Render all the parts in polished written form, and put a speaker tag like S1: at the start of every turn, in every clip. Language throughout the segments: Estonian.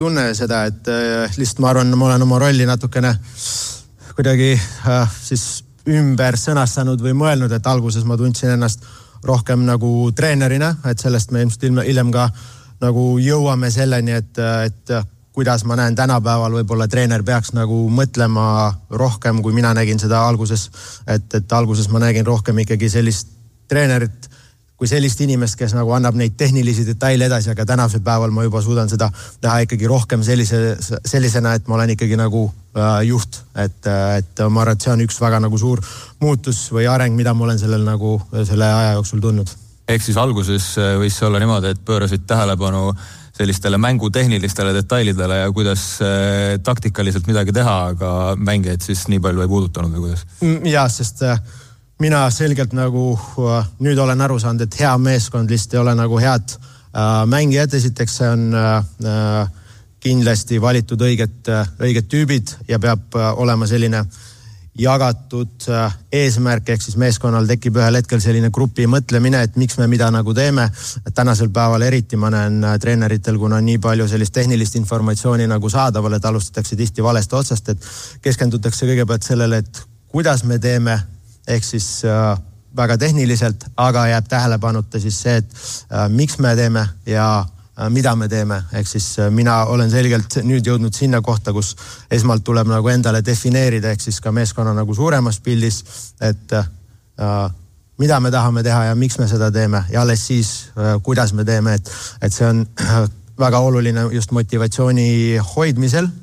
S1: tunne seda, et lihtsalt ma arvan, ma olen oma rolli natukene kuidagi siis ümber sõnastanud või mõelnud, et alguses ma tundsin ennast rohkem nagu treenerina, et sellest me ilmselt hiljem ka nagu jõuame selleni, et kuidas ma näen tänapäeval, võib-olla treener peaks nagu mõtlema rohkem, kui mina nägin seda alguses, et alguses ma nägin rohkem ikkagi sellist treenerit, kui sellist inimest, kes nagu annab neid tehnilisi detaile edasi, aga tänasel päeval ma juba suudan seda teha ikkagi rohkem sellisena, et ma olen ikkagi nagu juht, et ma arvan, et see on üks väga nagu suur muutus või areng, mida ma olen selle aja jooksul tundnud.
S2: Ehk siis alguses võis see olla niimoodi, et pöörasid tähelepanu sellistele mängutehnilistele detailidele ja kuidas taktikaliselt midagi teha, aga mängijaid siis nii palju ei puudutanud või kuidas?
S1: Jah, sest mina selgelt nagu nüüd olen aru saanud, et hea meeskond lihtsalt ei ole nagu head mängijad. Esiteks see on kindlasti valitud õiged tüübid ja peab olema selline jagatud eesmärk, ehk siis meeskonnal tekib ühel hetkel selline grupi mõtlemine, et miks me mida nagu teeme. Et tänasel päeval eriti ma näen treeneritel, kuna nii palju sellist tehnilist informatsiooni nagu saadaval, et alustatakse tihti valest otsast, et keskendutakse kõigepealt sellele, et kuidas me teeme, ehk siis väga tehniliselt, aga jääb tähelepanuta siis see, et miks me teeme ja mida me teeme. Ehk siis mina olen selgelt nüüd jõudnud sinna kohta, kus esmalt tuleb nagu endale defineerida, ehk siis ka meeskonna nagu suuremas pildis, et mida me tahame teha ja miks me seda teeme ja alles siis, kuidas me teeme, et see on väga oluline just motivatsiooni hoidmisel,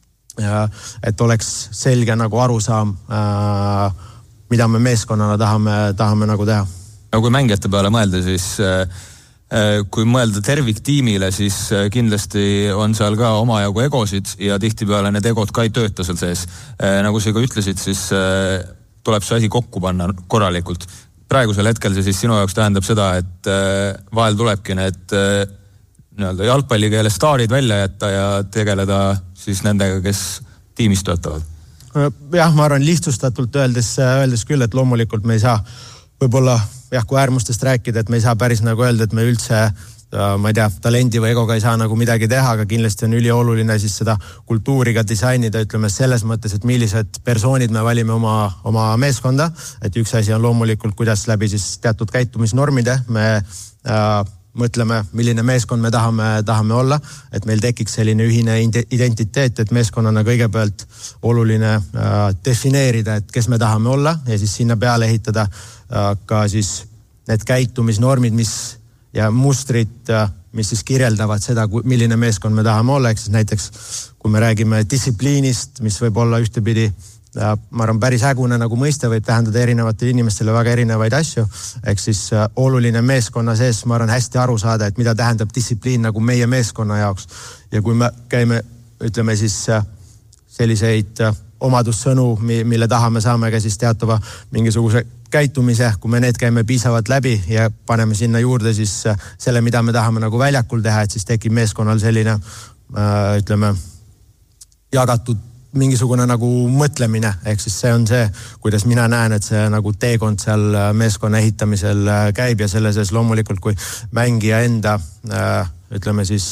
S1: et oleks selge nagu arusaam, mida me meeskonnana tahame nagu teha.
S2: No kui mängijate peale mõelda, siis kui mõelda terviktiimile, siis kindlasti on seal ka omajagu egosid ja tihtipeale need egod ka ei tööta seal sees. Nagu sa ka ütlesid, siis tuleb see asi kokku panna korralikult. Praegusel hetkel see siis sinu jaoks tähendab seda, et vahel tulebki need jalgpallikeele staarid välja jätta ja tegeleda siis nendega, kes tiimis töötavad.
S1: Jah, ma arvan lihtsustatult öeldes küll, et loomulikult me ei saa võib-olla, kui äärmustest rääkida, et me ei saa päris nagu öelda, et me üldse, ma ei tea, talendi või egoga ei saa nagu midagi teha, aga kindlasti on ülioluline siis seda kultuuriga disainida, ütleme selles mõttes, et millised persoonid me valime oma meeskonda, et üks asi on loomulikult, kuidas läbi siis teatud käitumisnormide me mõtleme, milline meeskond me tahame olla, et meil tekiks selline ühine identiteet, et meeskonnana kõigepealt oluline defineerida, et kes me tahame olla ja siis sinna peale ehitada ka siis need käitumisnormid, ja mustrid, mis siis kirjeldavad seda, milline meeskond me tahame olla, ehk siis näiteks kui me räägime distsipliinist, mis võib olla ühtepidi, ma arvan, päris ägune nagu mõiste võib tähendada erinevatele inimestele väga erinevaid asju, ehk siis oluline meeskonna sees, ma arvan, hästi aru saada, et mida tähendab distsipliin nagu meie meeskonna jaoks. Ja kui me käime, ütleme siis selliseid omadussõnu, mille taha me saame ka siis teatava mingisuguse käitumise, kui me need käime piisavalt läbi ja paneme sinna juurde siis selle, mida me tahame nagu väljakul teha, et siis tekib meeskonnal selline, ütleme, jagatud mingisugune nagu mõtlemine, ehk siis see on see, kuidas mina näen, et see nagu teekond seal meeskonna ehitamisel käib ja selle sees loomulikult, kui mängija enda, ütleme siis,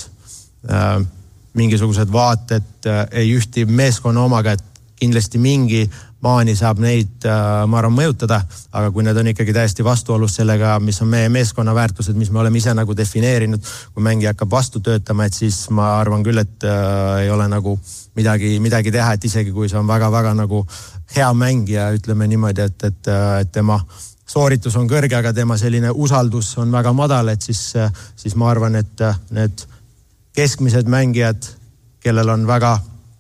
S1: mingisugused vaated ei ühti meeskonna omaga, et kindlasti mingi maani saab neid, ma arvan, mõjutada, aga kui need on ikkagi täiesti vastuolus sellega, mis on meie meeskonna väärtused, mis me oleme ise nagu defineerinud, kui mängija hakkab vastu töötama, et siis ma arvan küll, et ei ole nagu midagi teha, et isegi kui see on väga-väga nagu hea mängija, ütleme niimoodi, et tema sooritus on kõrge, aga tema selline usaldus on väga madal, et siis ma arvan, et need keskmised mängijad, kellel on väga,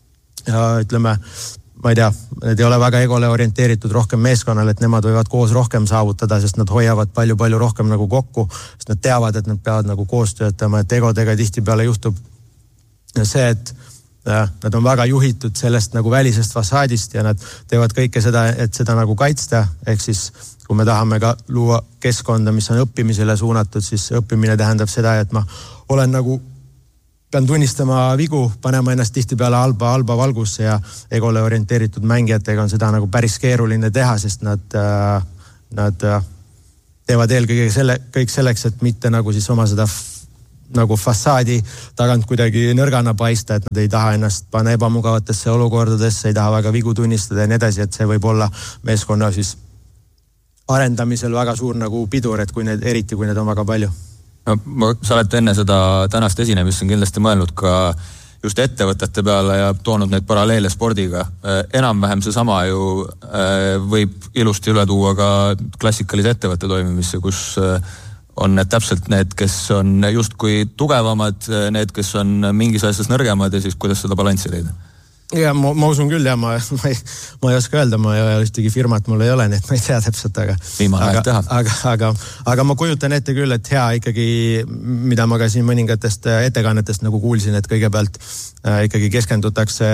S1: ütleme, ma ei tea, need ei ole väga egole orienteeritud rohkem meeskonnal, et nemad võivad koos rohkem saavutada, sest nad hoiavad palju rohkem nagu kokku, sest nad teavad, et nad peavad nagu koos töötama, et egodega tihtipeale juhtub see, et nad on väga juhitud sellest nagu välisest fassaadist ja nad teevad kõike seda, et seda nagu kaitsta, ehk siis kui me tahame ka luua keskkonda, mis on õppimisele suunatud, siis õppimine tähendab seda, et ma olen nagu pean tunnistama vigu, panema ennast tihtipeale halba valgusse ja egole orienteeritud mängijatega on seda nagu päris keeruline teha, sest nad teevad eelkõige kõik selleks, et mitte nagu siis oma seda nagu fassaadi tagant kuidagi nõrgana paista, et nad ei taha ennast panna ebamugavatesse olukordadesse, ei taha väga vigu tunnistada ja nii edasi, et see võib olla meeskonna siis arendamisel väga suur nagu pidur, et eriti kui need on väga palju.
S2: No, sa oled enne seda tänast esinemist on kindlasti mõelnud ka just ettevõtete peale ja toonud neid paralleele spordiga. Enam-vähem see sama ju võib ilusti üle tuua ka klassikalise ettevõtte toimimisse, kus on need täpselt need, kes on justkui tugevamad, need, kes on mingis asjas nõrgemad ja siis kuidas seda balanssi leida?
S1: Ja ma usun küll ja ma ei oska öelda, ma ei ole ühtegi firmat, mul ei ole, nii et ma ei tea täpselt, aga ma kujutan ette küll, et hea ikkagi, mida ma ka siin mõningatest ettekannetest nagu kuulsin, et kõigepealt ikkagi keskendutakse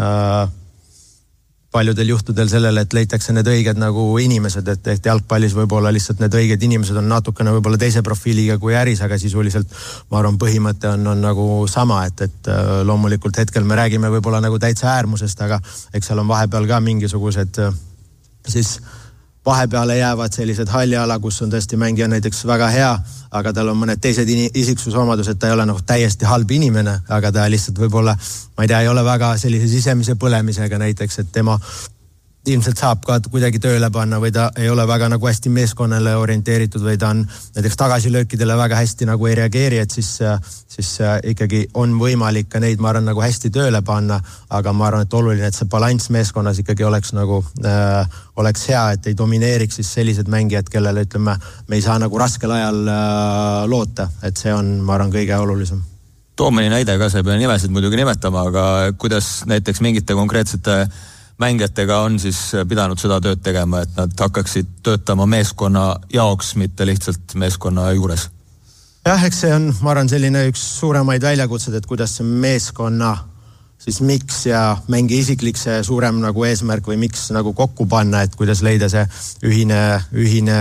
S1: paljudel juhtudel sellele, et leitakse need õiged nagu inimesed, et jalgpallis võib-olla lihtsalt need õiged inimesed on natukene võib-olla teise profiiliga kui äris, aga sisuliselt ma arvan, põhimõte on nagu sama, et loomulikult hetkel me räägime võib-olla nagu täitsa äärmusest, aga eks seal on vahepeal ka mingisugused siis vahepeale jäävad sellised halliala, kus on tõesti mängija näiteks väga hea, aga tal on mõned teised isiksusomadused, ta ei ole nagu täiesti halb inimene, aga ta lihtsalt võib-olla, ma ei tea, ei ole väga sellise sisemise põlemisega näiteks, et tema ilmselt saab ka kuidagi tööle panna või ta ei ole väga nagu hästi meeskonnale orienteeritud või ta on näiteks tagasilöökidele väga hästi nagu ei reageeri, et siis ikkagi on võimalik ka neid, ma arvan, nagu hästi tööle panna, aga ma arvan, et oluline, et see balanss meeskonnas ikkagi oleks nagu oleks hea, et ei domineeriks siis sellised mängijad, kellele ütleme, me ei saa nagu raskel ajal loota, et see on, ma arvan, kõige olulisem.
S2: Too mõni näide ka, sa ei pea nimesid muidugi nimetama, aga kuidas näiteks mingite konkreetsete mängijatega on siis pidanud seda tööd tegema, et nad hakkaksid töötama meeskonna jaoks, mitte lihtsalt meeskonna juures?
S1: Jah, eks see on, ma arvan, selline üks suuremaid väljakutsed, et kuidas see meeskonna siis miks ja mängi isiklik see suurem nagu eesmärk või miks nagu kokku panna, et kuidas leida see ühine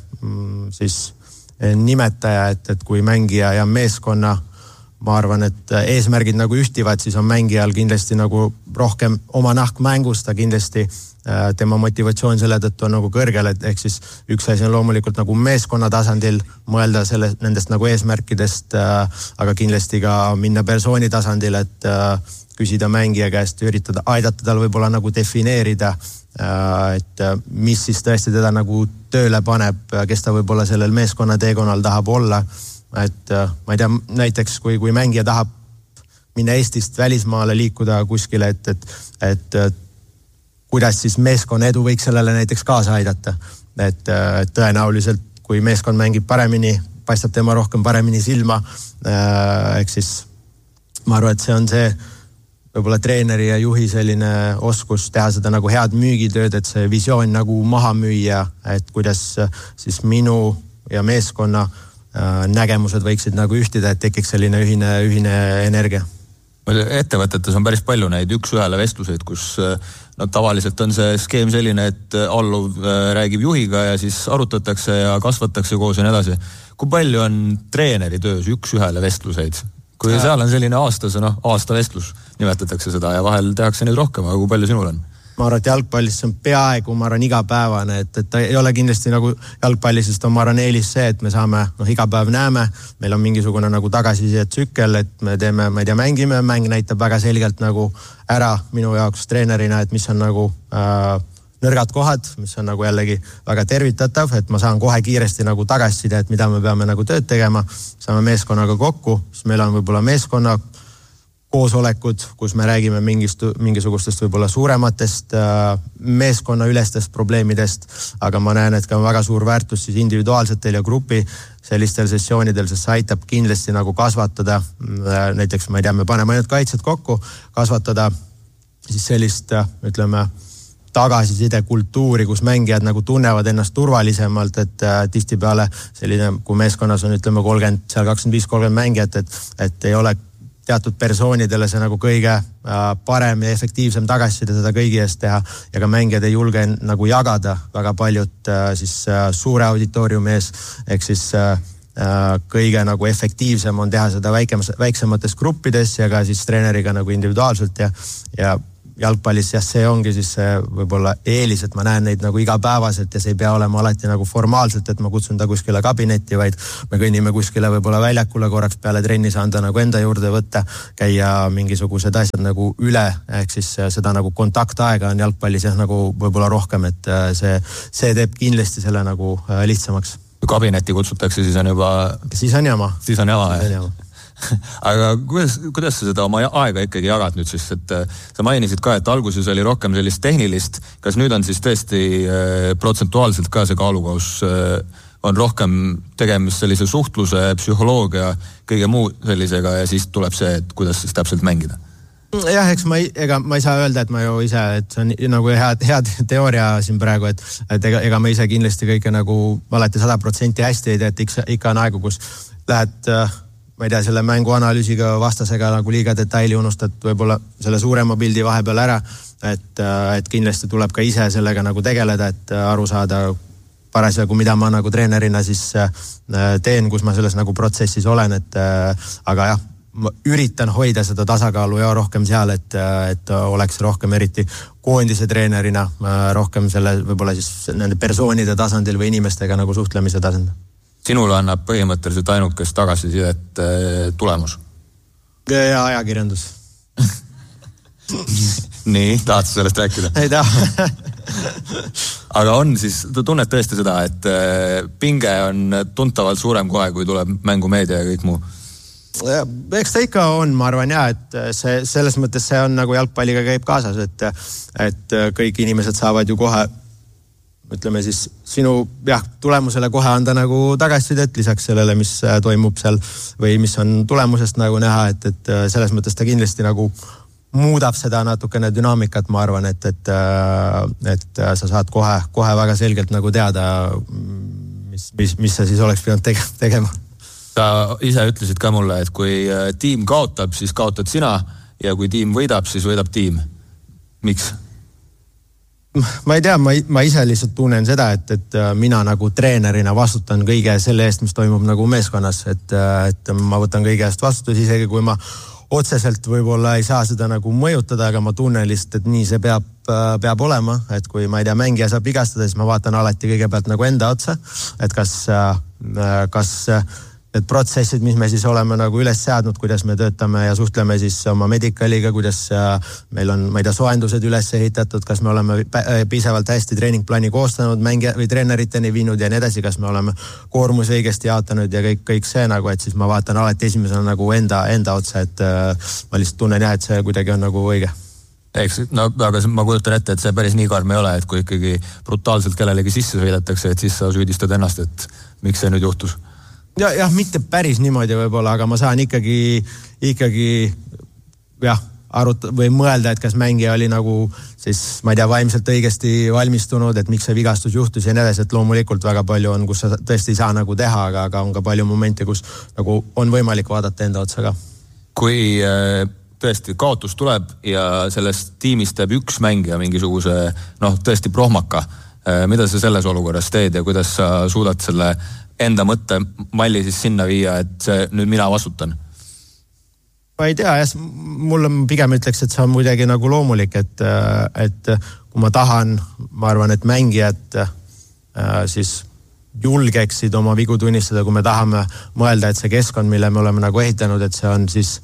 S1: siis nimetaja, et kui mängija ja meeskonna ma arvan, et eesmärgid nagu ühtivad, siis on mängijal kindlasti nagu rohkem oma nahk mängus, ta kindlasti tema motivatsioon selle tõttu on nagu kõrgel, et ehk siis üks asi on loomulikult nagu meeskonna tasandil mõelda nendest nagu eesmärkidest, aga kindlasti ka minna persooni tasandil, et küsida mängija käest, üritada aidata tal võib-olla nagu defineerida, et mis siis tõesti teda nagu tööle paneb, kes ta võib-olla sellel meeskonna teekonnal tahab olla. Et ma ei tea, näiteks kui mängija tahab minna Eestist välismaale liikuda kuskile, et kuidas siis meeskonna edu võiks sellele näiteks kaasa aidata. Et tõenäoliselt, kui meeskond mängib paremini, paistab tema rohkem paremini silma, ehk siis ma arvan, et see on see võib-olla treeneri ja juhi selline oskus teha seda nagu head müügitööd, et see visioon nagu maha müüa, et kuidas siis minu ja meeskonna nägemused võiksid nagu ühtida, et tekiks selline ühine energia.
S2: Ettevõtetes on päris palju neid üks-ühele vestluseid, kus tavaliselt on see skeem selline, et alluv räägib juhiga ja siis arutatakse ja kasvatakse koos ja nii edasi. Kui palju on treeneri töös üks-ühele vestluseid? Kui seal on selline aasta vestlus nimetatakse seda ja vahel tehakse neid rohkem, aga kui palju sinul on?
S1: Ma arvan, et jalgpallis on peaaegu, ma arvan, igapäevane, et ei ole kindlasti nagu jalgpallis, sest on, ma arvan, eelis see, et me saame, iga päev näeme, meil on mingisugune nagu tagasiside tsükkel, et me teeme, ma ei tea, mängime, mäng näitab väga selgelt nagu ära minu jaoks treenerina, et mis on nagu nõrgad kohad, mis on nagu jällegi väga tervitatav, et ma saan kohe kiiresti nagu tagasiside, et mida me peame nagu tööd tegema, saame meeskonnaga kokku, siis meil on võib-olla meeskonna koosolekud, kus me räägime mingisugustest võib-olla suurematest meeskonna ülestest probleemidest, aga ma näen, et ka väga suur väärtus siis individuaalsetel ja grupi sellistel sessioonidel, sest see aitab kindlasti nagu kasvatada, näiteks ma ei tea, me paneme ainult kaitsed kokku, kasvatada siis sellist, ütleme, tagasiside kultuuri, kus mängijad nagu tunnevad ennast turvalisemalt, et tihtipeale selline, kui meeskonnas on, ütleme, 25-30 mängijat, et ei ole teatud persoonidele see nagu kõige parem ja efektiivsem tagasiside seda kõigi eest teha ja ka mängijad ei julge nagu jagada väga paljud siis suure auditooriumi ees, ehk siis kõige nagu efektiivsem on teha seda väiksemates gruppides ja ka siis treeneriga nagu individuaalselt ja jalgpallis jah, see ongi siis see võib-olla eelis, et ma näen neid nagu igapäevaselt ja see ei pea olema alati nagu formaalselt, et ma kutsun ta kuskile kabinetti, vaid me kõnnime kuskile võib-olla väljakule korraks peale trenni, saan ta nagu enda juurde võtta, käia mingisugused asjad nagu üle, ehk siis seda nagu kontaktaega on jalgpallis jah nagu võib-olla rohkem, et see teeb kindlasti selle nagu lihtsamaks.
S2: Kui kabinetti kutsutakse, siis on juba...
S1: Siis on jama.
S2: Aga kuidas sa seda oma aega ikkagi jagad nüüd siis, et sa mainisid ka, et alguses oli rohkem sellist tehnilist, kas nüüd on siis tõesti protsentuaalselt ka see kaalukaus on rohkem tegemist sellise suhtluse, psühholoogia, kõige muu sellisega ja siis tuleb see, et kuidas siis täpselt mängida?
S1: Jah, eks ma ei saa öelda, et ma ju ise, et see on nagu hea teooria siin praegu, et ega ma ise kindlasti kõike nagu alati 100% hästi ei tee, et ikka on aegu, kus lähed ma ei tea, selle mänguanalüüsiga vastasega nagu liiga detaili unustad võib-olla selle suurema pildi vahepeal ära, et kindlasti tuleb ka ise sellega nagu tegeleda, et aru saada parasjagu, mida ma nagu treenerina siis teen, kus ma selles nagu protsessis olen, aga jah, ma üritan hoida seda tasakaalu ja rohkem seal, et oleks rohkem eriti koondise treenerina rohkem selle võib-olla siis nende persoonide tasandil või inimestega nagu suhtlemise tasandil.
S2: Sinule annab põhimõtteliselt ainukest tagasisidet tulemus?
S1: Ja ajakirjandus.
S2: Nii, tahad sa sellest rääkida?
S1: Ei taha.
S2: Aga on siis, tunned tõesti seda, et pinge on tuntavalt suurem kohe, kui tuleb mängumeedia ja kõik muu?
S1: Eks ta ikka on, ma arvan jah, et selles mõttes see on nagu jalgpalliga käib kaasas, et kõik inimesed saavad ju kohe ütleme siis sinu tulemusele kohe anda nagu tagasisidet lisaks sellele, mis toimub seal või mis on tulemusest nagu näha, et selles mõttes ta kindlasti nagu muudab seda natukene dünaamikat, ma arvan, et sa saad kohe väga selgelt nagu teada, mis sa siis oleks pidanud tegema.
S2: Sa ise ütlesid ka mulle, et kui tiim kaotab, siis kaotad sina ja kui tiim võidab, siis võidab tiim. Miks?
S1: Ma ei tea, ma ise lihtsalt tunnen seda, et mina nagu treenerina vastutan kõige selle eest, mis toimub nagu meeskonnas, et ma võtan kõige eest vastutus, isegi kui ma otseselt võib-olla ei saa seda nagu mõjutada, aga ma tunnen lihtsalt, et nii see peab olema, et kui ma ei tea, mängija saab vigastada, siis ma vaatan alati kõigepealt nagu enda otsa, et kas need protsessid, mis me siis oleme nagu üles seadnud, kuidas me töötame ja suhtleme siis oma medicaliga, kuidas meil on, ma ei tea, soendused üles ehitatud, kas me oleme piisavalt hästi treeningplaani koostanud, mängija või treeneriteni viinud ja nii edasi, kas me oleme koormus õigesti jaotanud ja kõik see nagu, et siis ma vaatan alati esimesena nagu enda otsa, et ma lihtsalt tunnen jah, et see kuidagi on nagu õige.
S2: Eks, no aga ma kujutan ette, et see päris nii karm ei ole, et kui ikkagi brutaalselt kellelegi sisse sõidetakse, et siis sa süüdistad ennast, et miks see nüüd juhtus?
S1: Jah, mitte päris niimoodi võib-olla, aga ma saan ikkagi või mõelda, et kas mängija oli nagu siis, ma ei tea, vaimselt õigesti valmistunud, et miks see vigastus juhtus ja nii edasi, et loomulikult väga palju on, kus sa tõesti ei saa nagu teha, aga on ka palju momente, kus nagu on võimalik vaadata enda otsa ka.
S2: Kui tõesti kaotus tuleb ja sellest tiimist teeb üks mängija mingisuguse, tõesti prohmaka, mida sa selles olukorras teed ja kuidas sa suudad selle enda mõtte malli siis sinna viia, et nüüd mina vastutan?
S1: Ma ei tea, mulle pigem ütleks, et see on muidugi nagu loomulik, et kui ma tahan, ma arvan, et mängijad siis julgeksid oma vigu tunnistada, kui me tahame mõelda, et see keskkond, mille me oleme nagu ehitanud, et see on siis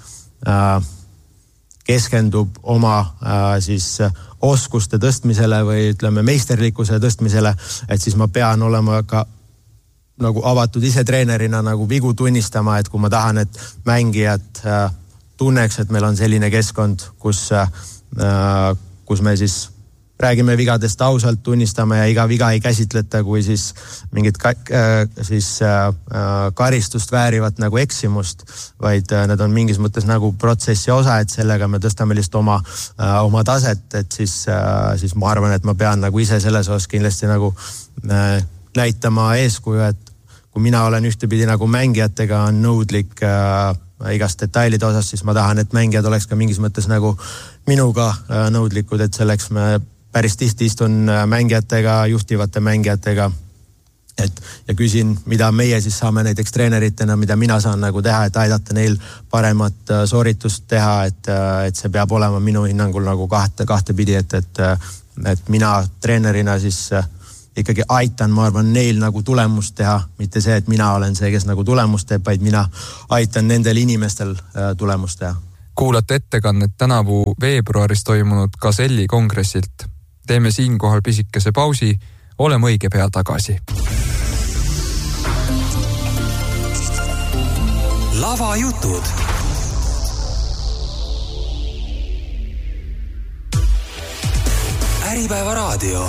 S1: keskendub oma siis oskuste tõstmisele või ütleme meisterlikkuse tõstmisele, et siis ma pean olema ka nagu avatud ise treenerina nagu vigu tunnistama, et kui ma tahan, et mängijad tunneks, et meil on selline keskkond, kus me siis räägime vigadest ausalt, tunnistame ja iga viga ei käsitleta kui siis mingit karistust väärivat nagu eksimust, vaid need on mingis mõttes nagu protsessi osa, et sellega me tõstame lihtsalt oma taset, et siis ma arvan, et ma pean nagu ise selles osas kindlasti nagu näitama eeskuju, et kui mina olen ühtepidi nagu mängijatega on nõudlik igast detailide osas, siis ma tahan, et mängijad oleks ka mingis mõttes nagu minuga nõudlikud, et selleks me päris tihti istun mängijatega, juhtivate mängijatega ja küsin, mida meie siis saame näiteks treeneritena, mida mina saan nagu teha, et aidata neil paremat sooritust teha, et see peab olema minu hinnangul nagu kahte pidi, et mina treenerina siis ikkagi aitan, ma arvan, neil nagu tulemust teha, mitte see, et mina olen see, kes nagu tulemust teeb, vaid mina aitan nendel inimestel tulemust teha.
S3: Kuulate ettekannet tänavu veebruaris toimunud Gazelli kongressilt. Teeme siinkohal pisikese pausi, oleme õige pea tagasi.
S4: Lavajutud. Äripäeva raadio.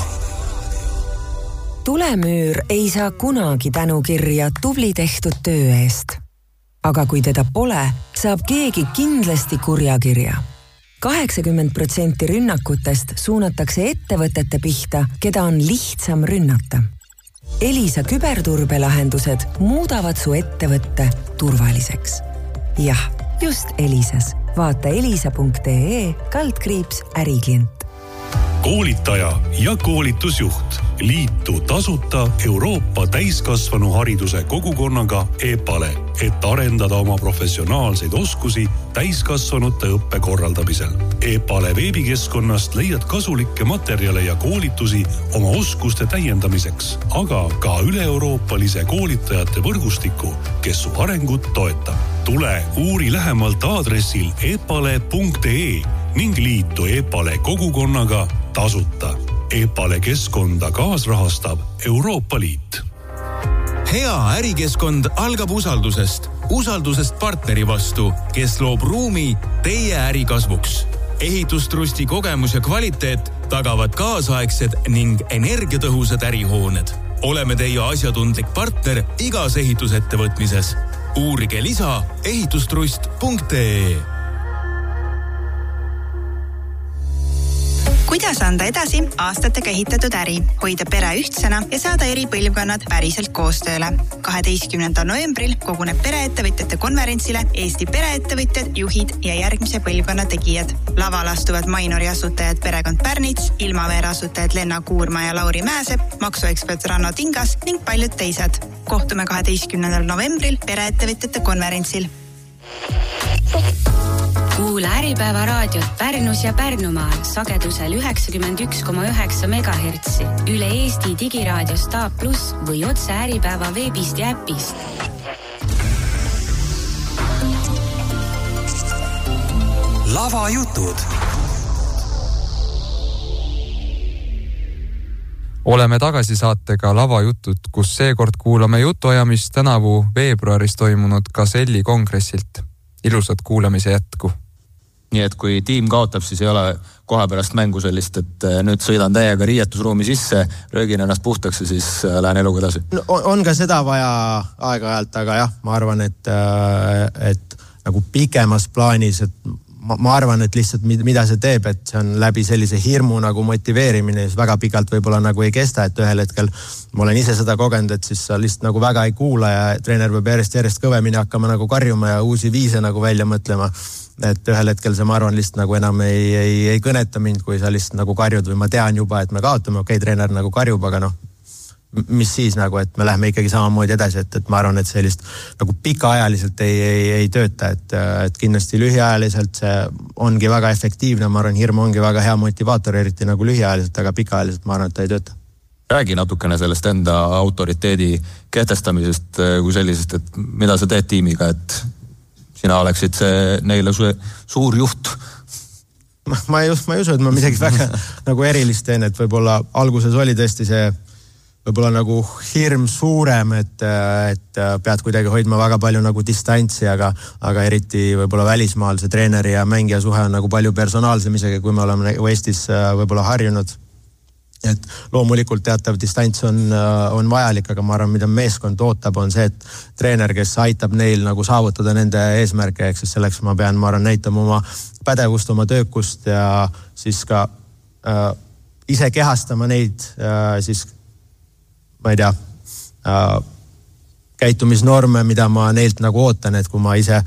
S5: Tulemüür ei saa kunagi tänukirja tubli tehtud töö eest. Aga kui teda pole, saab keegi kindlasti kurjakirja. 80% rünnakutest suunatakse ettevõtete pihta, keda on lihtsam rünnata. Elisa küberturbelahendused muudavad su ettevõtte turvaliseks. Jah, just Elisas. Vaata elisa.ee/äriklient.
S6: Koolitaja ja koolitusjuht. Liitu tasuta Euroopa täiskasvanu hariduse kogukonnaga EPALE, et arendada oma professionaalseid oskusi täiskasvanute õppe korraldamisel. EPALE veebikeskkonnast leiad kasulikke materjale ja koolitusi oma oskuste täiendamiseks, aga ka üle-euroopalise koolitajate võrgustiku, kes su arengut toetab. Tule uuri lähemalt aadressil epale.ee ning liitu EPALE kogukonnaga tasuta. EPALE keskkonda kaasrahastab Euroopa Liit.
S7: Hea ärikeskkond algab usaldusest. Usaldusest partneri vastu, kes loob ruumi teie ärikasvuks. Ehitustrusti kogemus ja kvaliteet tagavad kaasaegsed ning energiatõhusad ärihooned. Oleme teie asjatundlik partner igas ehitusettevõtmises. Uurige lisa ehitustrust.ee.
S8: Kuidas anda edasi aastatega ehitatud äri, hoida pere ühtsena ja saada eri põlvkonnad päriselt koostööle. 12. novembril koguneb pereettevõtjate konverentsile Eesti pereettevõtjad, juhid ja järgmise põlvkonna tegijad. Laval astuvad Mainori asutajad perekond Pärnits, Ilmaveere asutajad Lenna Kuurma ja Lauri Mäesep, maksuekspert Ranno Tingas ning paljud teised. Kohtume 12. novembril pereettevõtjate konverentsil.
S9: Kuula Äripäeva raadiot Pärnus ja Pärnumaal sagedusel 91,9 MHz, üle Eesti digiraadio Staab Plus või otse Äripäeva veebist ja äpist.
S4: Lavajutud.
S3: Oleme tagasi saatega Lavajutud, kus seekord kuulame jutuajamist tänavu veebruaris toimunud Gazelli kongressilt. Ilusat kuulamise jätku.
S2: Nii et kui tiim kaotab, siis ei ole kohe pärast mängu sellist, et nüüd sõidan täiega riietusruumi sisse, röögin ennast puhtaks ja siis lähen eluga edasi.
S1: No, on ka seda vaja aeg-ajalt, aga jah, ma arvan, et nagu pikemas plaanis, et ma arvan, et lihtsalt mida see teeb, et see on läbi sellise hirmu nagu motiveerimine, siis väga pikalt võib-olla nagu ei kesta, et ühel hetkel ma olen ise seda kogenud, et siis sa lihtsalt nagu väga ei kuula ja treener peab järjest kõvemini hakkama nagu karjuma ja uusi viise nagu välja mõtlema. Et ühel hetkel see, ma arvan, lihtsalt nagu enam ei kõneta mind, kui sa lihtsalt nagu karjud või ma tean juba, et me kaotame, okei, treener nagu karjub, aga noh, mis siis nagu, et me läheme ikkagi samamoodi edasi, et ma arvan, et sellist nagu pikaajaliselt ei tööta, et kindlasti lühiajaliselt see ongi väga efektiivne, ma arvan, hirm ongi väga hea motivaator, eriti nagu lühiajaliselt, aga pikaajaliselt ma arvan, et ta ei tööta.
S2: Räägi natukene sellest enda autoriteedi kehtestamisest kui sellisest, et mida sa teed tiimiga, et sina oleksid see neile suur juht.
S1: Ma ei usu, et ma midagi väga nagu erilist teen, et võib-olla alguses oli tõesti see võib-olla nagu hirm suurem, et pead kuidagi hoidma väga palju nagu distantsi, aga eriti võib-olla välismaal see treeneri ja mängija suhe on nagu palju personaalsem isegi, kui me oleme Eestis võib-olla harjunud. Et loomulikult teatav distants on vajalik, aga ma arvan, mida meeskond ootab, on see, et treener, kes aitab neil nagu saavutada nende eesmärke, ehk siis selleks ma pean, ma arvan, näitama oma pädevust, oma töökust ja siis ka ise kehastama neid siis ma ei tea, käitumisnorme, mida ma neilt nagu ootan, et kui ma ise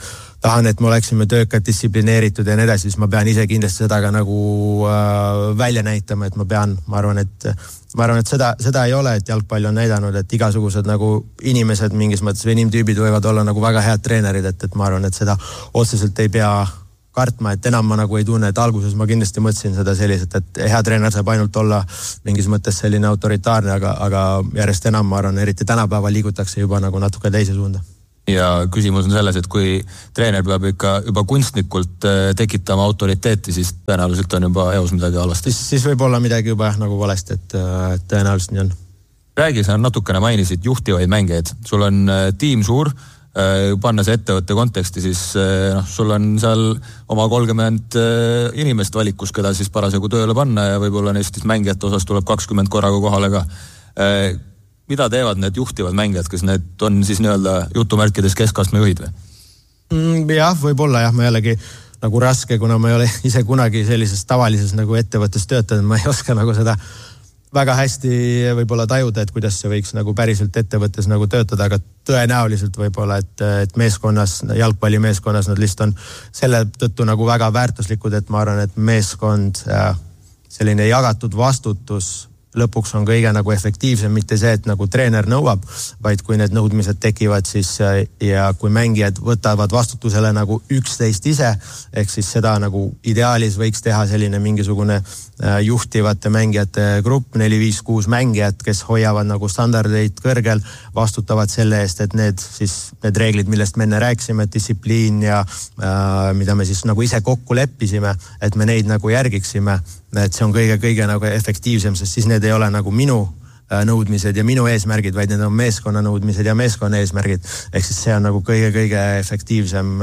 S1: tahan, et me oleksime töökad, distsiplineeritud ja nii edasi, siis ma pean ise kindlasti seda ka nagu välja näitama, et ma arvan, et seda ei ole, et jalgpall on näidanud, et igasugused nagu inimesed mingis mõttes või inimtüübid võivad olla nagu väga head treenerid, et ma arvan, et seda otseselt ei pea kartma, et enam ma nagu ei tunne, et alguses ma kindlasti mõtlesin seda selliselt, et hea treener saab ainult olla mingis mõttes selline autoritaarne, aga järjest enam ma arvan, eriti tänapäeval liigutakse juba nagu natuke teise suunda.
S2: Ja küsimus on selles, et kui treener peab ikka juba kunstnikult tekitama autoriteeti, siis tõenäoliselt on juba eos midagi halvasti.
S1: Siis võib olla midagi juba nagu valesti, et tõenäoliselt nii on.
S2: Räägi, sa natukene mainisid juhtivaid mängijaid. Sul on tiim suur, panna see ettevõtte konteksti, siis sul on seal oma 30 inimest valikus, keda siis parasjagu tööle panna ja võib-olla neist siis mängijate osas tuleb 20 korraga kohale ka. Mida teevad need juhtivad mängijad, kes need on siis nii-öelda jutumärkides keskastme juhid või?
S1: Jah, võib-olla jah, ma jällegi nagu raske, kuna ma ei ole ise kunagi sellises tavalises nagu ettevõttes töötanud, ma ei oska nagu seda väga hästi võib-olla tajuda, et kuidas see võiks nagu päriselt ettevõttes nagu töötada, aga tõenäoliselt võib-olla, et meeskonnas, jalgpallimeeskonnas nad lihtsalt on selle tõttu nagu väga väärtuslikud, et ma arvan, et meeskond selline jagatud vastutus lõpuks on kõige nagu efektiivsem, mitte see, et nagu treener nõuab, vaid kui need nõudmised tekivad, siis ja kui mängijad võtavad vastutusele nagu üksteist ise, ehk siis seda nagu ideaalis võiks teha selline mingisugune juhtivate mängijate grupp, 4-5-6 mängijat, kes hoiavad nagu standardeid kõrgel, vastutavad selle eest, et need reeglid, millest me enne rääkisime, distsipliin ja mida me siis nagu ise kokku leppisime, et me neid nagu järgiksime, et see on kõige nagu efektiivsem, sest siis need ei ole nagu minu nõudmised ja minu eesmärgid, vaid need on meeskonna nõudmised ja meeskonna eesmärgid. Ehk siis see on nagu kõige efektiivsem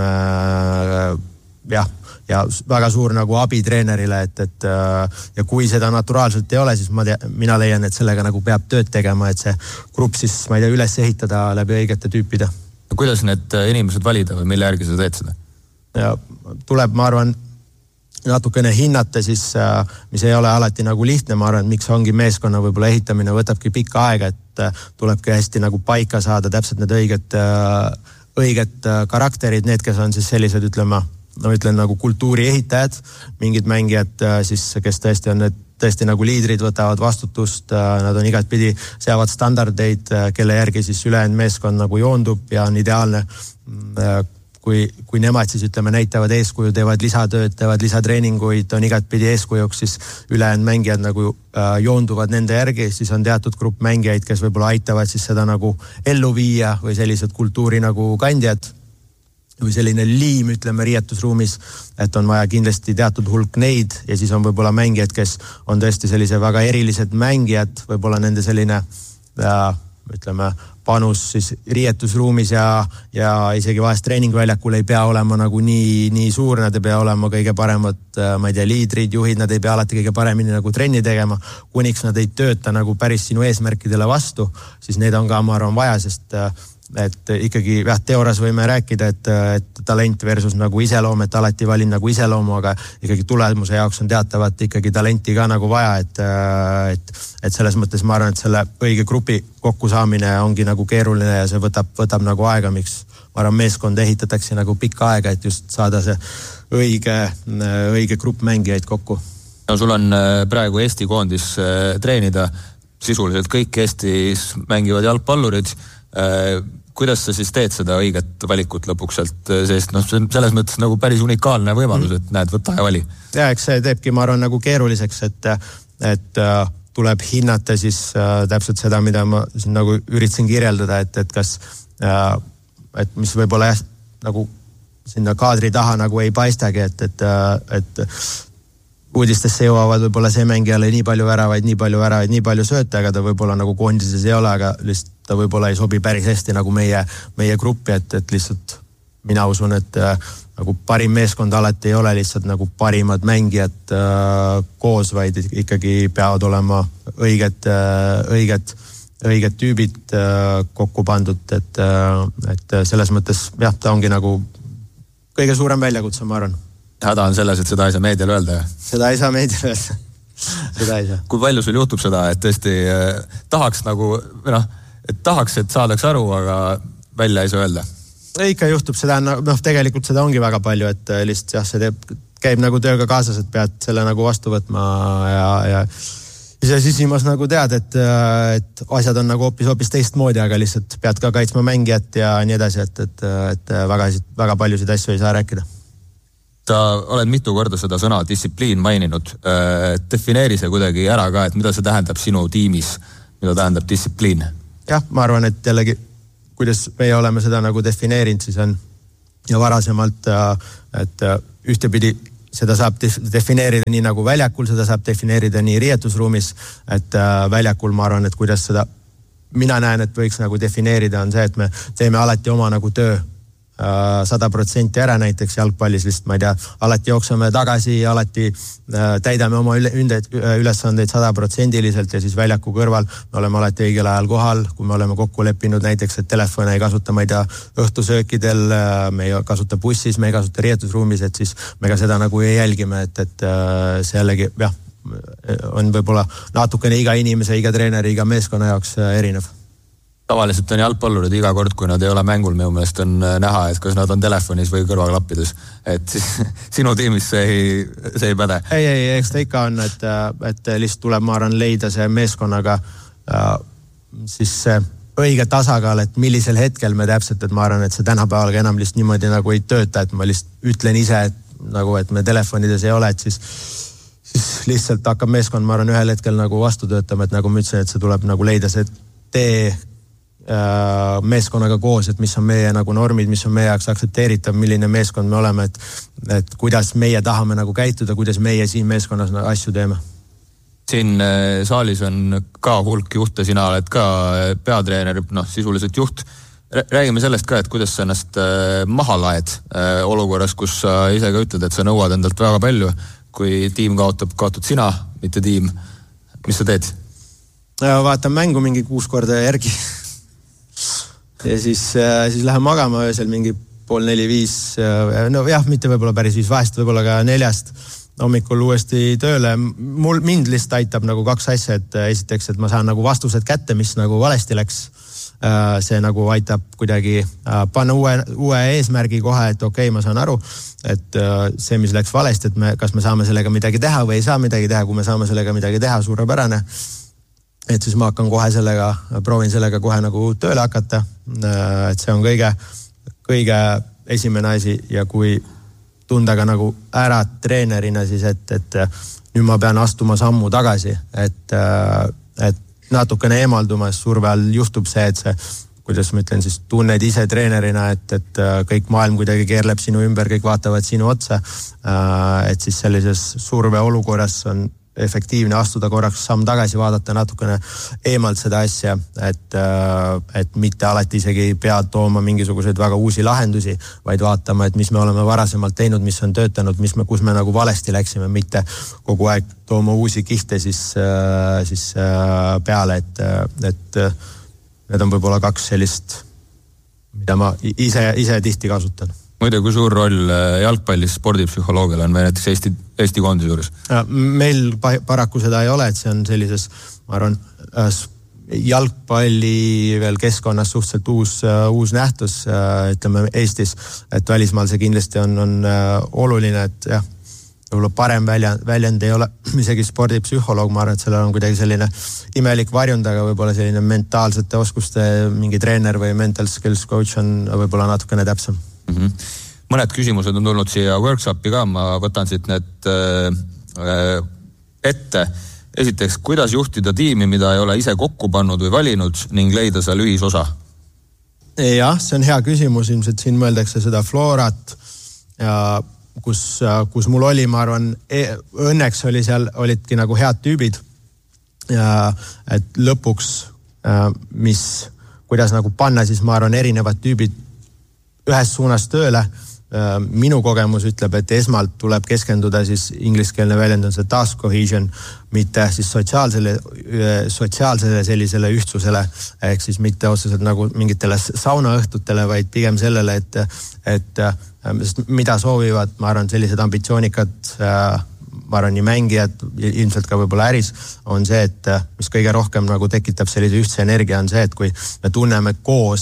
S1: ja väga suur nagu abi treenerile, et ja kui seda naturaalselt ei ole, siis mina leian, et sellega nagu peab tööd tegema, et see grupp siis, ma ei tea, üles ehitada läbi õigete tüüpide.
S2: Kuidas need inimesed valida või mille järgi sa teed seda?
S1: Ja tuleb, ma arvan, natukene hinnata siis, mis ei ole alati nagu lihtne, ma arvan, miks ongi meeskonna võib-olla ehitamine võtabki pikka aega, et tulebki hästi nagu paika saada täpselt need õiged karakterid, need, kes on siis sellised, ütlen nagu kultuuri ehitajad, mingid mängijad siis, kes tõesti on need tõesti nagu liidrid, võtavad vastutust, nad on igatpidi, seavad standardeid, kelle järgi siis ülejäänud meeskond nagu joondub ja on ideaalne, kui nemad siis näitavad eeskuju, teevad lisatööd, teevad lisatreeninguid, on igatpidi eeskujuks, siis ülejäänud mängijad nagu joonduvad nende järgi, siis on teatud grupp mängijaid, kes võib-olla aitavad siis seda nagu ellu viia või sellised kultuuri nagu kandjad või selline liim, riietusruumis, et on vaja kindlasti teatud hulk neid ja siis on võib-olla mängijad, kes on tõesti sellise väga erilised mängijad, võib-olla nende selline, panus siis riietusruumis ja isegi vahest treeningväljakul ei pea olema nagu nii suur, nad ei pea olema kõige paremad, ma ei tea, liidrid, juhid, nad ei pea alati kõige paremini nagu trenni tegema, kuniks nad ei tööta nagu päris sinu eesmärkidele vastu, siis need on ka, ma arvan, vaja, sest et ikkagi teoorias võime rääkida, et talent versus nagu iseloom, et alati valin nagu iseloomu, aga ikkagi tulemuse jaoks on teatavat ikkagi talenti ka nagu vaja, et selles mõttes ma arvan, et selle õige grupi kokkusaamine ongi nagu keeruline ja see võtab nagu aega, miks ma arvan, meeskond ehitatakse nagu pikka aega, et just saada see õige grupp mängijaid kokku.
S2: No sul on praegu Eesti koondis treenida, sisuliselt kõik Eestis mängivad jalgpallurid, kuidas sa siis teed seda õiget valikut lõpuks sealt, sest selles mõttes nagu päris unikaalne võimalus, et näed, võta ja vali.
S1: Ja, eks see teebki, ma arvan, nagu keeruliseks, et tuleb hinnata siis täpselt seda, mida ma siin nagu üritasin kirjeldada, et kas, et mis võib-olla nagu sinna kaadri taha nagu ei paistagi, et uudistesse jõuavad võib-olla see mängijale nii palju väravaid, nii palju sööte, aga ta võib-olla nagu koondises ei ole, aga lihtsalt ta võib-olla ei sobi päris hästi nagu meie gruppi, et lihtsalt mina usun, et nagu parim meeskond alati ei ole lihtsalt nagu parimad mängijad koos, vaid ikkagi peavad olema õiged tüübid kokku pandud, et selles mõttes jah, ta ongi nagu kõige suurem väljakutse, ma arvan.
S2: Häda on selles, et seda ei saa meediale öelda.
S1: Seda ei saa meediale öelda. Seda ei saa.
S2: Kui palju sul juhtub seda, et tõesti tahaks nagu, et tahaks, et saadaks aru, aga välja ei saa öelda?
S1: ikka juhtub seda, tegelikult seda ongi väga palju, et lihtsalt jah, see käib nagu tööga kaasas, et pead selle nagu vastu võtma ja ise sisimas nagu tead, et asjad on nagu hoopis teistmoodi, aga lihtsalt pead ka kaitsma mängijat ja nii edasi, et väga paljusid asju ei saa rääkida.
S2: Sa oled mitu korda seda sõna distsipliin maininud. Defineeri see kuidagi ära ka, et mida see tähendab sinu tiimis, mida tähendab distsipliin?
S1: Jah, ma arvan, et jällegi, kuidas meie oleme seda nagu defineerinud, siis on ja varasemalt, et ühtepidi seda saab defineerida nii nagu väljakul, seda saab defineerida nii riietusruumis, et väljakul ma arvan, et kuidas seda mina näen, et võiks nagu defineerida on see, et me teeme alati oma nagu töö 100% ära, näiteks jalgpallis lihtsalt, ma ei tea, alati jooksame tagasi, alati täidame oma ülesandeid 100%-liselt ja siis väljaku kõrval me oleme alati õigel ajal kohal, kui me oleme kokku leppinud näiteks, et telefone ei kasuta, ma ei tea, õhtusöökidel, me ei kasuta bussis, me ei kasuta riietusruumis, et siis me ka seda nagu ei jälgime, et see jällegi, jah, on võib-olla natukene iga inimese, iga treeneri, iga meeskonna jaoks erinev.
S2: Tavaliselt on jalgpallurid iga kord, kui nad ei ole mängul, minu meelest on näha, et kas nad on telefonis või kõrvaklappides. Et siis sinu tiimis see ei päde.
S1: Ei, eks ta ikka on, et lihtsalt tuleb, ma arvan, leida see meeskonnaga siis see õige tasakaal, et millisel hetkel me täpselt, et ma arvan, et see tänapäeval enam lihtsalt niimoodi nagu ei tööta, et ma lihtsalt ütlen ise, et me telefonides ei ole, et siis lihtsalt hakkab meeskond, ma arvan, ühel hetkel nagu vastu töötama, et nagu ma ütlesin, et see tuleb nagu leida see tee meeskonnaga koos, et mis on meie nagu normid, mis on meie jaoks aktsepteeritav, milline meeskond me oleme, et kuidas meie tahame nagu käituda, kuidas meie siin meeskonnas asju teeme.
S2: Siin saalis on ka hulk juhte, sina oled ka peatreener, sisuliselt juht. Räägime sellest ka, et kuidas sa ennast maha laed olukorras, kus sa ise ka ütled, et sa nõuad endalt väga palju, kui tiim kaotad sina, mitte tiim. Mis sa teed?
S1: Vaatan mängu mingi 6 korda järgi. Ja siis lähen magama öösel mingi 3:30, no jah, mitte võib-olla päris 5, vahest võib-olla ka 4 hommikul uuesti tööle. Mind lihtsalt aitab nagu 2 asja, et esiteks, et ma saan nagu vastused kätte, mis nagu valesti läks. See nagu aitab kuidagi panna uue eesmärgi kohe, et okei, ma saan aru, et see, mis läks valesti, et kas me saame sellega midagi teha või ei saa midagi teha, kui me saame sellega midagi teha, suurepärane. Et siis ma hakkan kohe proovin sellega kohe nagu tööle hakata, et see on kõige esimene asi ja kui tunda ka nagu ära treenerina siis, et nüüd ma pean astuma sammu tagasi, et natukene eemalduma, surve all juhtub see, et see, kuidas ma ütlen, siis tunned ise treenerina, et kõik maailm kuidagi keerleb sinu ümber, kõik vaatavad sinu otsa, et siis sellises surve olukorras on efektiivne astuda korraks samm tagasi, vaadata natukene eemalt seda asja, et mitte alati isegi ei pea tooma mingisuguseid väga uusi lahendusi, vaid vaatama, et mis me oleme varasemalt teinud, mis on töötanud, kus me nagu valesti läksime, mitte kogu aeg tooma uusi kihte siis peale, et need on võib-olla 2 sellist, mida ma ise tihti kasutan.
S2: Muide, kui suur roll jalgpallis spordipsühholoogial on või näiteks Eesti koondise juures?
S1: Meil paraku seda ei ole, et see on sellises, ma arvan, jalgpalli veel keskkonnas suhteliselt uus nähtus, ütleme Eestis, et välismaal see kindlasti on oluline, et jah, võib-olla parem väljend ei ole isegi spordipsühholoog, ma arvan, et sellel on kuidagi selline imelik varjund, aga võib-olla selline mentaalsete oskuste mingi treener või mental skills coach on võib-olla natukene täpsem.
S2: Mõned küsimused on tulnud siia workshopi ka, ma võtan siit need ette. Esiteks, kuidas juhtida tiimi, mida ei ole ise kokku pannud või valinud ning leida seal ühisosa?
S1: Jah, see on hea küsimus, ilmselt siin mõeldakse seda Florat, kus mul oli, ma arvan, õnneks olidki nagu head tüübid, et lõpuks, kuidas nagu panna, siis ma arvan, erinevad tüübid ühes suunas tööle. Minu kogemus ütleb, et esmalt tuleb keskenduda siis ingliskeelne väljend on see task cohesion, mitte siis sotsiaalsele sellisele ühtsusele, ehk siis mitte otseselt nagu mingitele saunaõhtutele, vaid pigem sellele, et mida soovivad, ma arvan, sellised ambitsioonikad, ma arvan, nii mängijad, ilmselt ka võib-olla äris, on see, et mis kõige rohkem nagu tekitab sellise ühtse energia, on see, et kui me tunneme koos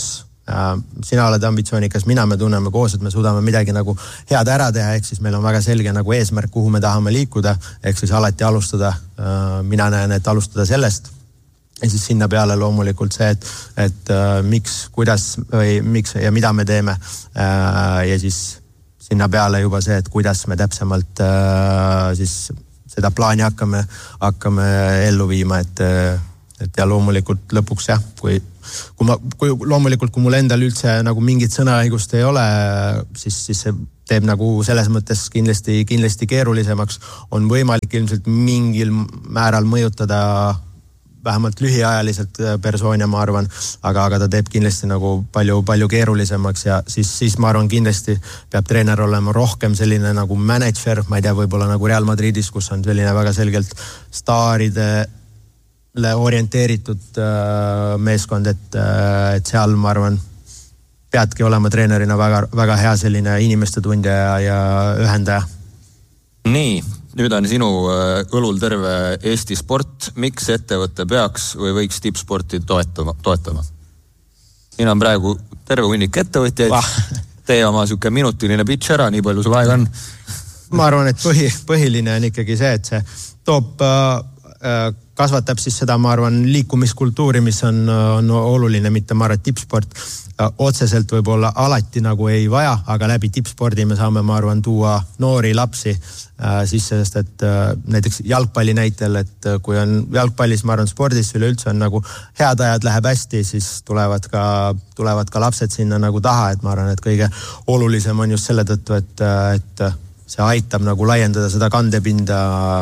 S1: sina oled ambitsioonikas, me tunneme koos, et me suudame midagi nagu head ära teha, ehk siis meil on väga selge nagu eesmärk, kuhu me tahame liikuda, ehk siis alati alustada, mina näen, et alustada sellest ja siis sinna peale loomulikult see, et miks, kuidas või miks ja mida me teeme ja siis sinna peale juba see, et kuidas me täpsemalt siis seda plaani hakkame ellu viima, et ja loomulikult lõpuks jah, kui mul endal üldse nagu mingit sõnaõigust ei ole, siis see teeb nagu selles mõttes kindlasti keerulisemaks. On võimalik ilmselt mingil määral mõjutada vähemalt lühiajaliselt persoon ja ma arvan, aga ta teeb kindlasti nagu palju keerulisemaks ja siis ma arvan kindlasti peab treener olema rohkem selline nagu manager, ma ei tea, võib-olla nagu Real Madridis, kus on selline väga selgelt staaridele orienteeritud meeskond, et seal ma arvan peadki olema treenerina väga hea selline inimeste tundja ja ühendaja.
S2: Nii, nüüd on sinu õlul terve Eesti sport. Miks ettevõte peaks või võiks tippsporti toetama? Siin on praegu terve hunnik ettevõtjaid. Tee oma siuke minutiline pitch ära, nii palju sul aega on.
S1: Ma arvan, et põhiline on ikkagi see, et see toob kasvatab siis seda, ma arvan, liikumiskultuuri, mis on oluline, mitte ma arvan, tippsport otseselt võib-olla alati nagu ei vaja, aga läbi tippspordi me saame, ma arvan, tuua noori lapsi sisse, sest et näiteks jalgpalli näitel, et kui on jalgpallis, ma arvan, spordis üleüldse on nagu head ajad läheb hästi, siis tulevad ka lapsed sinna nagu taha, et ma arvan, et kõige olulisem on just selle tõttu, et see aitab nagu laiendada seda kandepinda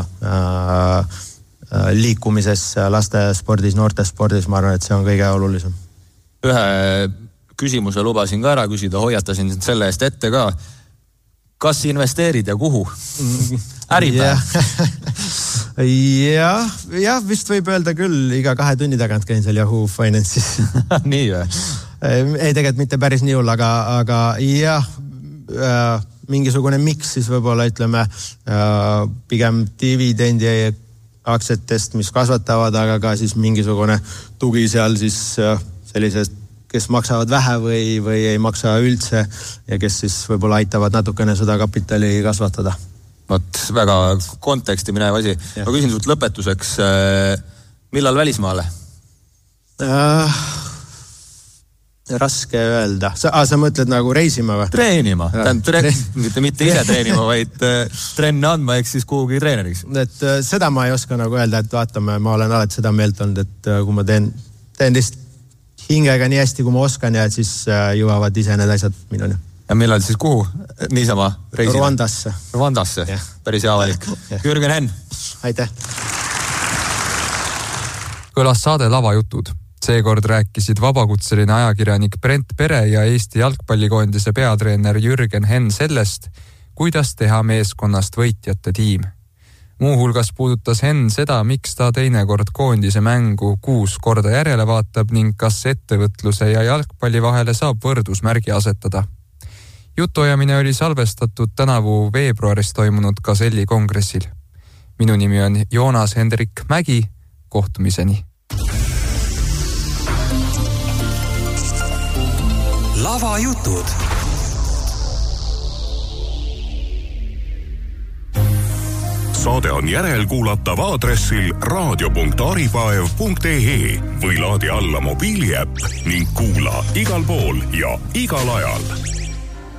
S1: liikumises, lastespordis, noortespordis, ma arvan, et see on kõige olulisem.
S2: Ühe küsimuse lubasin ka ära küsida, hoiatasin selle eest ette ka. Kas investeerid ja kuhu? Äripäev? Jah, vist võib öelda küll, iga 2 tunni tagant käin seal Yahoo Finance'is. Nii või?
S1: Ei, tegelikult mitte päris nii hull, aga jah, mingisugune miks siis võib-olla ütleme pigem dividendi aktsiatest, mis kasvatavad, aga ka siis mingisugune tugi seal siis sellisest, kes maksavad vähe või ei maksa üldse ja kes siis võib-olla aitavad natukene seda kapitali kasvatada.
S2: Vot, väga konteksti minev asi. Ma küsin sult lõpetuseks, millal välismaale?
S1: Raske öelda. Sa mõtled nagu reisima või?
S2: Treenima. Mitte ise treenima, vaid trenne andma, eks siis kuhugi treeneriks.
S1: Et seda ma ei oska nagu öelda, et vaatame, ma olen alati seda meelt olnud, et kui ma teen lihtsalt hingega nii hästi, kui ma oskan ja siis jõuavad ise need asjad minuni.
S2: Ja millal siis kuhu? Niisama reisima? Rwandasse. Päris hea valik. Jürgen Henn.
S1: Aitäh.
S3: Kõlas saade Lavajutud. Seekord rääkisid vabakutseline ajakirjanik Brent Pere ja Eesti jalgpallikoondise peatreener Jürgen Henn sellest, kuidas teha meeskonnast võitjate tiim. Muuhulgas puudutas Henn seda, miks ta teinekord koondise mängu 6 korda järele vaatab ning kas ettevõtluse ja jalgpalli vahele saab võrdusmärgi asetada. Jutuajamine oli salvestatud tänavu veebruaris toimunud Gazelli kongressil. Minu nimi on Joonas Hendrik Mägi. Kohtumiseni.
S4: Lavajutud.
S6: Saade on järelkuulatav aadressil radio.aripaev.ee või laadi alla mobiiliäpp ning kuula igal pool ja igal ajal.